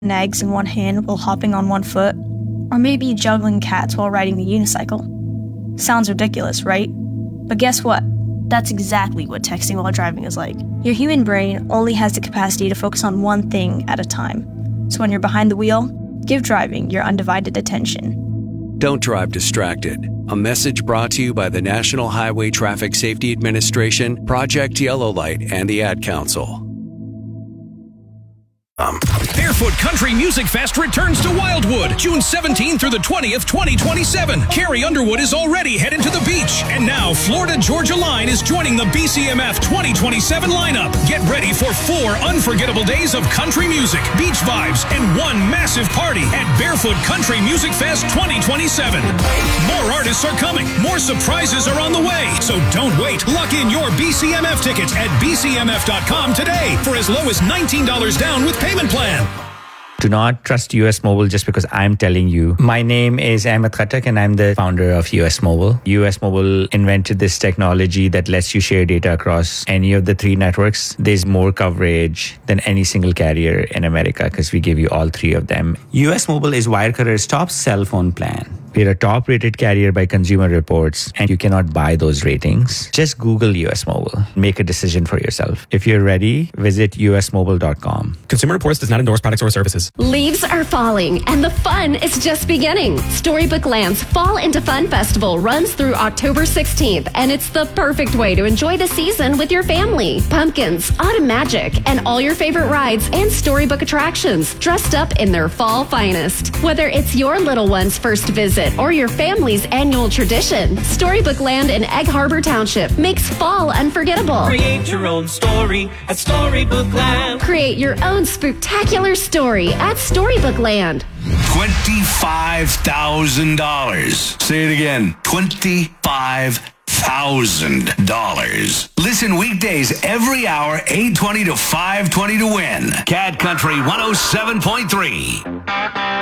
eggs in one hand while hopping on one foot, or maybe juggling cats while riding the unicycle. Sounds ridiculous, right? But guess what? That's exactly what texting while driving is like. Your human brain only has the capacity to focus on one thing at a time. So when you're behind the wheel, give driving your undivided attention. Don't drive distracted. A message brought to you by the National Highway Traffic Safety Administration, Project Yellow Light, and the Ad Council. Barefoot Country Music Fest returns to Wildwood, June 17th through the 20th, 2027. Carrie Underwood is already heading to the beach. And now Florida Georgia Line is joining the BCMF 2027 lineup. Get ready for 4 unforgettable days of country music, beach vibes, and one massive party at Barefoot Country Music Fest 2027. More artists are coming. More surprises are on the way. So don't wait. Lock in your BCMF tickets at bcmf.com today for as low as $19 down with payment plan. Do not trust US Mobile just because I'm telling you. My name is Ahmed Khattak and I'm the founder of US Mobile. US Mobile invented this technology that lets you share data across any of the 3 networks. There's more coverage than any single carrier in America because we give you all 3 of them. US Mobile is Wirecutter's top cell phone plan. We're a top-rated carrier by Consumer Reports, and you cannot buy those ratings. Just Google US Mobile. Make a decision for yourself. If you're ready, visit usmobile.com. Consumer Reports does not endorse products or services. Leaves are falling, and the fun is just beginning. Storybook Land's Fall into Fun Festival runs through October 16th, and it's the perfect way to enjoy the season with your family. Pumpkins, Autumn Magic, and all your favorite rides and storybook attractions dressed up in their fall finest. Whether it's your little one's first visit or your family's annual tradition, Storybook Land in Egg Harbor Township makes fall unforgettable. Create your own story at Storybook Land. Create your own spooktacular story at Storybook Land. $25,000. Say it again. $25,000. Listen weekdays every hour, 8:20 to 5:20 to win. Cat Country 107.3.